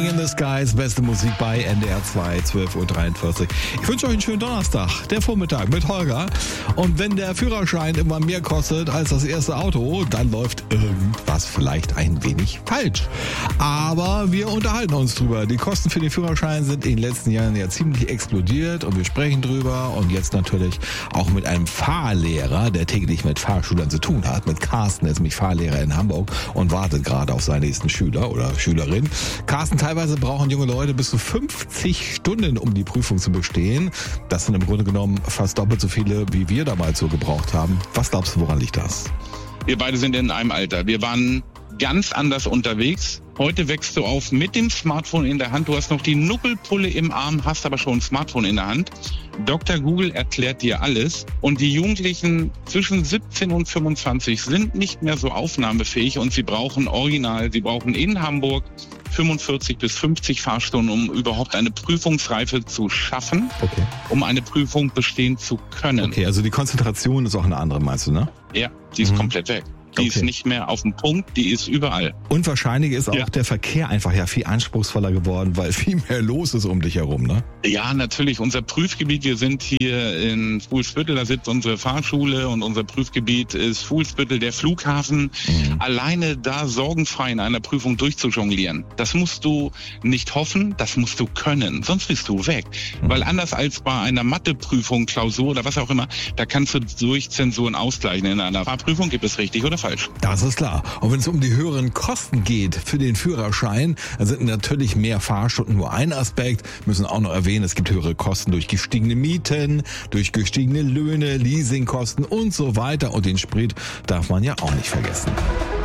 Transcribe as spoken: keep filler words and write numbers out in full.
Shining in the Skies, beste Musik bei N D R zwei, zwölf Uhr dreiundvierzig. Ich wünsche euch einen schönen Donnerstag, der Vormittag mit Holger. Und wenn der Führerschein immer mehr kostet als das erste Auto, dann läuft irgendwas vielleicht ein wenig falsch. Aber wir unterhalten uns drüber. Die Kosten für den Führerschein sind in den letzten Jahren ja ziemlich explodiert und wir sprechen drüber. Und jetzt natürlich auch mit einem Fahrlehrer, der täglich mit Fahrschülern zu tun hat, mit Carsten, der ist nämlich Fahrlehrer in Hamburg und wartet gerade auf seinen nächsten Schüler oder Schülerin. Carsten, teilweise brauchen junge Leute bis zu fünfzig Stunden, um die Prüfung zu bestehen. Das sind im Grunde genommen fast doppelt so viele, wie wir damals so gebraucht haben. Was glaubst du, woran liegt das? Wir beide sind in einem Alter. Wir waren ganz anders unterwegs. Heute wächst du auf mit dem Smartphone in der Hand. Du hast noch die Nuckelpulle im Arm, hast aber schon ein Smartphone in der Hand. Doktor Google erklärt dir alles. Und die Jugendlichen zwischen siebzehn und fünfundzwanzig sind nicht mehr so aufnahmefähig und sie brauchen original, sie brauchen in Hamburg fünfundvierzig bis fünfzig Fahrstunden, um überhaupt eine Prüfungsreife zu schaffen, okay. um eine Prüfung bestehen zu können. Okay, also die Konzentration ist auch eine andere, meinst du, ne? Ja, die ist mhm. komplett weg. Die okay. ist nicht mehr auf dem Punkt, die ist überall. Und wahrscheinlich ist auch ja. der Verkehr einfach ja viel anspruchsvoller geworden, weil viel mehr los ist um dich herum, ne? Ja, natürlich. Unser Prüfgebiet, wir sind hier in Fuhlsbüttel, da sitzt unsere Fahrschule und unser Prüfgebiet ist Fuhlsbüttel, der Flughafen. Mhm. Alleine da sorgenfrei in einer Prüfung durchzujonglieren, das musst du nicht hoffen, das musst du können, sonst bist du weg. Mhm. Weil anders als bei einer Matheprüfung, Klausur oder was auch immer, da kannst du durch Zensuren ausgleichen. In einer Fahrprüfung gibt es richtig oder falsch. Das ist klar. Und wenn es um die höheren Kosten geht für den Führerschein, dann sind natürlich mehr Fahrstunden nur ein Aspekt. Wir müssen auch noch erwähnen, es gibt höhere Kosten durch gestiegene Mieten, durch gestiegene Löhne, Leasingkosten und so weiter. Und den Sprit darf man ja auch nicht vergessen.